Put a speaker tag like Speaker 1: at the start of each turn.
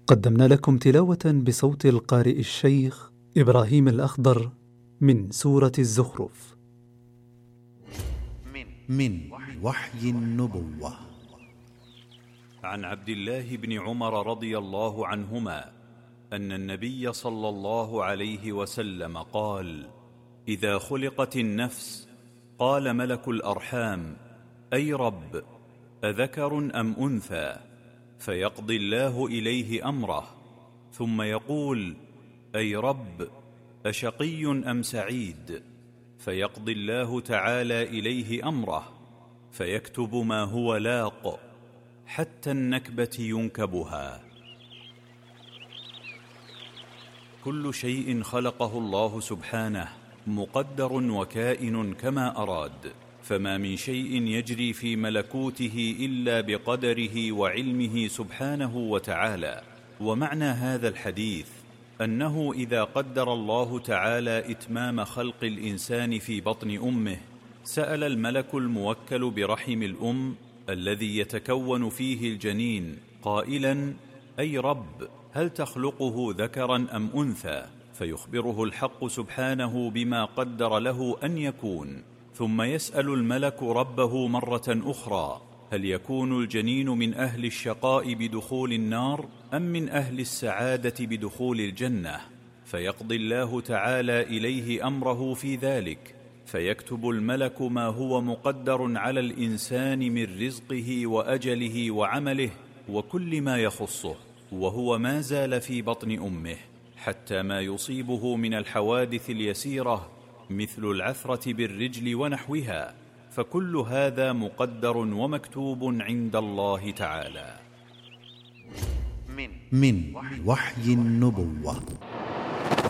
Speaker 1: قدمنا لكم تلاوة بصوت القارئ الشيخ إبراهيم الأخضر من سورة الزخرف
Speaker 2: من وحي النبوة.
Speaker 3: عن عبد الله بن عمر رضي الله عنهما أن النبي صلى الله عليه وسلم قال: إذا خلقت النفس قال ملك الأرحام: أي رب، أذكر أم أنثى؟ فيقضي الله إليه أمره، ثم يقول: أي رب، أشقي أم سعيد؟ فيقضي الله تعالى إليه أمره، فيكتب ما هو لاق حتى النكبة ينكبها. كل شيء خلقه الله سبحانه مقدر وكائن كما أراد، فما من شيء يجري في ملكوته إلا بقدره وعلمه سبحانه وتعالى. ومعنى هذا الحديث أنه إذا قدر الله تعالى إتمام خلق الإنسان في بطن أمه، سأل الملك الموكل برحم الأم الذي يتكون فيه الجنين قائلا: أي رب، هل تخلقه ذكرا أم أنثى؟ فيخبره الحق سبحانه بما قدر له أن يكون، ثم يسأل الملك ربه مرة أخرى: هل يكون الجنين من أهل الشقاء بدخول النار أم من أهل السعادة بدخول الجنة؟ فيقضي الله تعالى إليه أمره في ذلك، فيكتب الملك ما هو مقدر على الإنسان من رزقه وأجله وعمله وكل ما يخصه، وهو ما زال في بطن أمه، حتى ما يصيبه من الحوادث اليسيرة مثل العثرة بالرجل ونحوها، فكل هذا مقدر ومكتوب عند الله تعالى.
Speaker 2: من وحي النبوة.